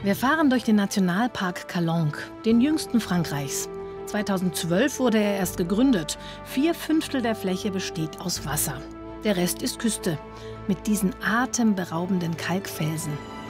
Wir fahren durch den Nationalpark Calanque, den jüngsten Frankreichs. 2012 wurde er erst gegründet. 4/5 der Fläche besteht aus Wasser. Der Rest ist Küste, mit diesen atemberaubenden Kalkfelsen.